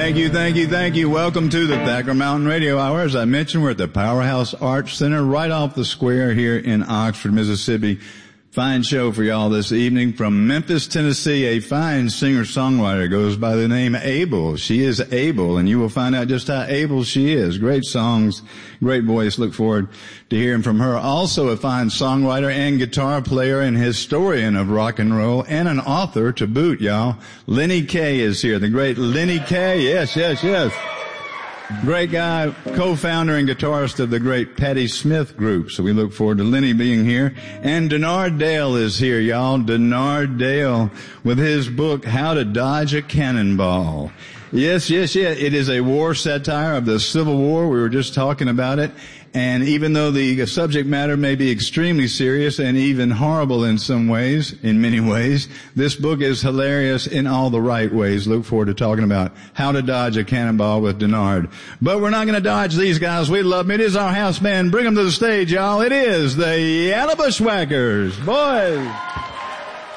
Thank you. Welcome to the Thacker Mountain Radio Hour. As I mentioned, we're at the Powerhouse Arts Center right off the square here in Oxford, Mississippi. Fine show for y'all this evening. From Memphis, Tennessee, a fine singer-songwriter goes by the name Abel. She is Abel, and you will find out just how able she is. Great songs, great voice. Look forward to hearing from her. Also a fine songwriter and guitar player and historian of rock and roll, and an author to boot, y'all. Lenny Kaye is here. The great Lenny Kaye. Yes. Great guy, co-founder and guitarist of the great Patti Smith group. So we look forward to Lenny being here. And Denard Dale is here, y'all. Denard Dale with his book, How to Dodge a Cannonball. Yes. It is a war satire of the Civil War. We were just talking about it. And even though the subject matter may be extremely serious and even horrible in many ways, this book is hilarious in all the right ways. Look forward to talking about How to Dodge a Cannonball with Denard. But we're not going to dodge these guys. We love them. It is our house band. Bring them to the stage, y'all. It is the Yellow Bushwhackers. Boys.